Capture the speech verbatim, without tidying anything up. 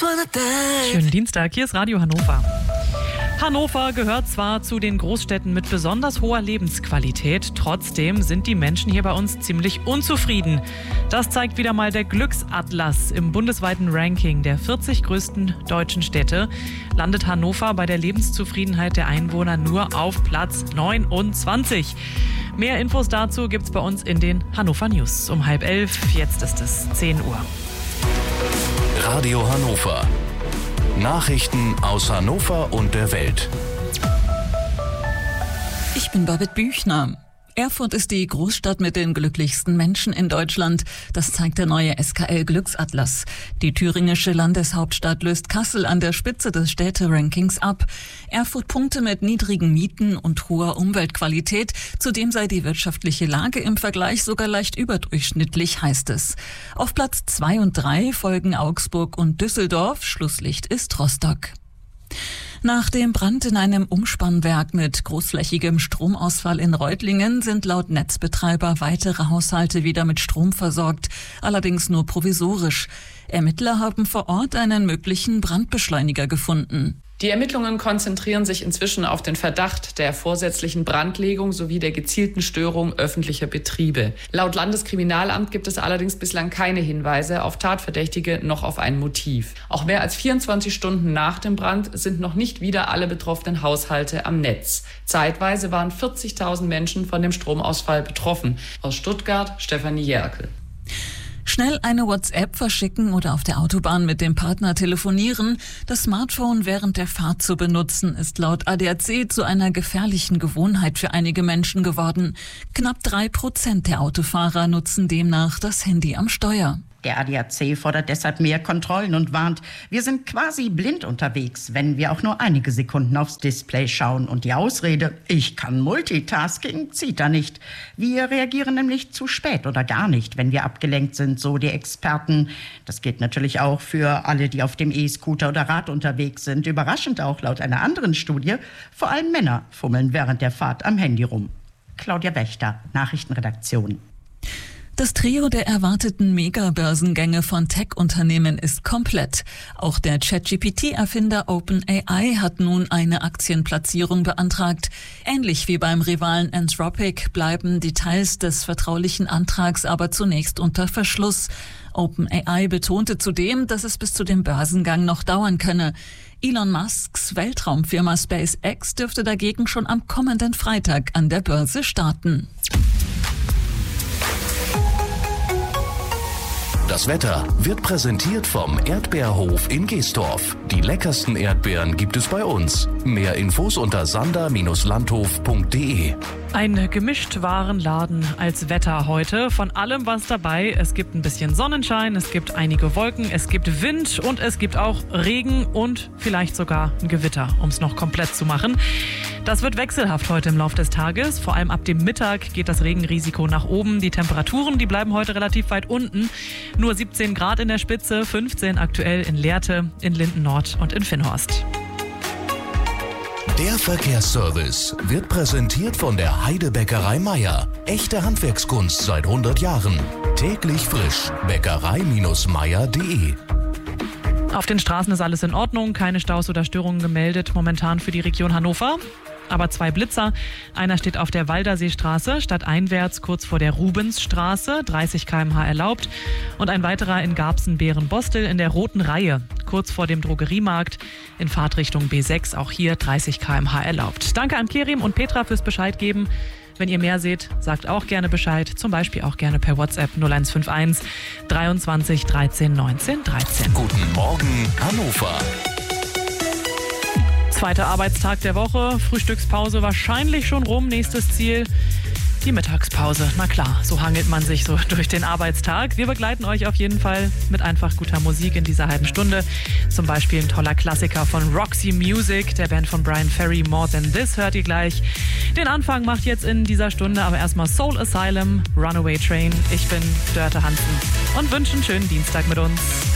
Schönen Dienstag, hier ist Radio Hannover. Hannover gehört zwar zu den Großstädten mit besonders hoher Lebensqualität, trotzdem sind die Menschen hier bei uns ziemlich unzufrieden. Das zeigt wieder mal der Glücksatlas. Im bundesweiten Ranking der vierzig größten deutschen Städte landet Hannover bei der Lebenszufriedenheit der Einwohner nur auf Platz neunundzwanzig. Mehr Infos dazu gibt's bei uns in den Hannover News um halb elf. Jetzt ist es zehn Uhr. Radio Hannover. Nachrichten aus Hannover und der Welt. Ich bin Babette Büchner. Erfurt ist die Großstadt mit den glücklichsten Menschen in Deutschland. Das zeigt der neue S K L-Glücksatlas. Die thüringische Landeshauptstadt löst Kassel an der Spitze des Städterankings ab. Erfurt punkte mit niedrigen Mieten und hoher Umweltqualität. Zudem sei die wirtschaftliche Lage im Vergleich sogar leicht überdurchschnittlich, heißt es. Auf Platz zwei und drei folgen Augsburg und Düsseldorf. Schlusslicht ist Rostock. Nach dem Brand in einem Umspannwerk mit großflächigem Stromausfall in Reutlingen sind laut Netzbetreiber weitere Haushalte wieder mit Strom versorgt, allerdings nur provisorisch. Ermittler haben vor Ort einen möglichen Brandbeschleuniger gefunden. Die Ermittlungen konzentrieren sich inzwischen auf den Verdacht der vorsätzlichen Brandlegung sowie der gezielten Störung öffentlicher Betriebe. Laut Landeskriminalamt gibt es allerdings bislang keine Hinweise auf Tatverdächtige noch auf ein Motiv. Auch mehr als vierundzwanzig Stunden nach dem Brand sind noch nicht wieder alle betroffenen Haushalte am Netz. Zeitweise waren vierzigtausend Menschen von dem Stromausfall betroffen. Aus Stuttgart, Stefanie Jerkel. Schnell eine WhatsApp verschicken oder auf der Autobahn mit dem Partner telefonieren. Das Smartphone während der Fahrt zu benutzen, ist laut A D A C zu einer gefährlichen Gewohnheit für einige Menschen geworden. Knapp drei Prozent der Autofahrer nutzen demnach das Handy am Steuer. Der A D A C fordert deshalb mehr Kontrollen und warnt, wir sind quasi blind unterwegs, wenn wir auch nur einige Sekunden aufs Display schauen. Und die Ausrede, ich kann Multitasking, zieht da nicht. Wir reagieren nämlich zu spät oder gar nicht, wenn wir abgelenkt sind, so die Experten. Das gilt natürlich auch für alle, die auf dem E-Scooter oder Rad unterwegs sind. Überraschend auch laut einer anderen Studie, vor allem Männer fummeln während der Fahrt am Handy rum. Claudia Wächter, Nachrichtenredaktion. Das Trio der erwarteten Megabörsengänge von Tech-Unternehmen ist komplett. Auch der ChatGP T-Erfinder OpenAI hat nun eine Aktienplatzierung beantragt. Ähnlich wie beim Rivalen Anthropic bleiben Details des vertraulichen Antrags aber zunächst unter Verschluss. OpenAI betonte zudem, dass es bis zu dem Börsengang noch dauern könne. Elon Musks Weltraumfirma SpaceX dürfte dagegen schon am kommenden Freitag an der Börse starten. Das Wetter wird präsentiert vom Erdbeerhof in Geestorf. Die leckersten Erdbeeren gibt es bei uns. Mehr Infos unter sander Bindestrich landhof punkt de. Ein Gemischtwarenladen als Wetter heute. Von allem was dabei. Es gibt ein bisschen Sonnenschein, es gibt einige Wolken, es gibt Wind und es gibt auch Regen und vielleicht sogar ein Gewitter, um es noch komplett zu machen. Das wird wechselhaft heute im Laufe des Tages. Vor allem ab dem Mittag geht das Regenrisiko nach oben. Die Temperaturen, die bleiben heute relativ weit unten. Nur siebzehn Grad in der Spitze, fünfzehn aktuell in Lehrte, in Linden Nord und in Finnhorst. Der Verkehrsservice wird präsentiert von der Heidebäckerei Meier. Echte Handwerkskunst seit hundert Jahren. Täglich frisch. Bäckerei Meier punkt de. Auf den Straßen ist alles in Ordnung, keine Staus oder Störungen gemeldet momentan für die Region Hannover. Aber zwei Blitzer. Einer steht auf der Walderseestraße, stadteinwärts kurz vor der Rubensstraße, dreißig Kilometer pro Stunde erlaubt. Und ein weiterer in Garbsen-Behren-Bostel in der Roten Reihe, kurz vor dem Drogeriemarkt in Fahrtrichtung B sechs, auch hier dreißig Kilometer pro Stunde erlaubt. Danke an Kerim und Petra fürs Bescheid geben. Wenn ihr mehr seht, sagt auch gerne Bescheid, zum Beispiel auch gerne per WhatsApp null eins fünf eins dreiundzwanzig dreizehn neunzehn dreizehn. Guten Morgen Hannover. Zweiter Arbeitstag der Woche, Frühstückspause wahrscheinlich schon rum, nächstes Ziel die Mittagspause. Na klar, so hangelt man sich so durch den Arbeitstag. Wir begleiten euch auf jeden Fall mit einfach guter Musik in dieser halben Stunde. Zum Beispiel ein toller Klassiker von Roxy Music, der Band von Brian Ferry, More Than This, hört ihr gleich. Den Anfang macht jetzt in dieser Stunde aber erstmal Soul Asylum, Runaway Train. Ich bin Dörte Hansen und wünsche einen schönen Dienstag mit uns.